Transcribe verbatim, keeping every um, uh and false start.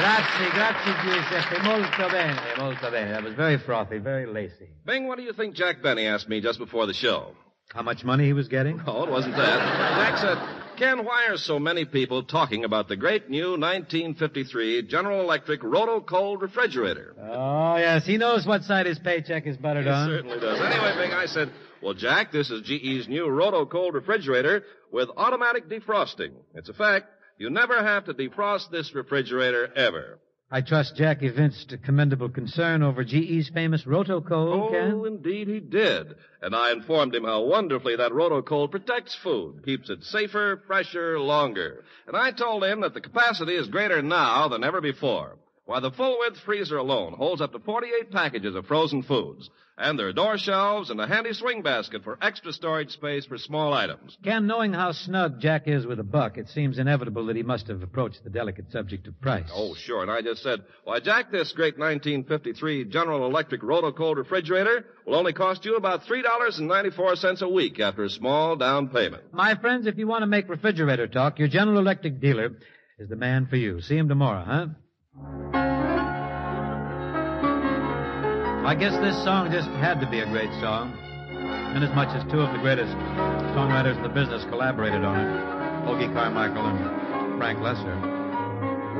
Grazie, grazie, Giuseppe. Molto bene, molto bene. That was very frothy, very lacy. Bing, what do you think Jack Benny asked me just before the show? How much money he was getting? Oh, it wasn't that. Jack said, Ken, why are so many people talking about the great new nineteen fifty-three General Electric Roto-Cold refrigerator? Oh, yes. He knows what side his paycheck is buttered He on. certainly does. Anyway, Bing, I said, well, Jack, this is G E's new Roto-Cold refrigerator with automatic defrosting. It's a fact. You never have to defrost this refrigerator ever. I trust Jack evinced commendable concern over G E's famous Roto-Cold, Oh, Ken? indeed he did. And I informed him how wonderfully that Roto-Cold protects food, keeps it safer, fresher, longer. And I told him that the capacity is greater now than ever before. Why, the full-width freezer alone holds up to forty-eight packages of frozen foods. And there are door shelves and a handy swing basket for extra storage space for small items. Ken, knowing how snug Jack is with a buck, it seems inevitable that he must have approached the delicate subject of price. Oh, sure. And I just said, why, Jack, this great nineteen fifty-three General Electric Roto-Cold refrigerator will only cost you about three dollars and ninety-four cents a week after a small down payment. My friends, if you want to make refrigerator talk, your General Electric dealer is the man for you. See him tomorrow, huh? I guess this song just had to be a great song. Inasmuch as two of the greatest songwriters in the business collaborated on it, Hoagy Carmichael and Frank Lesser.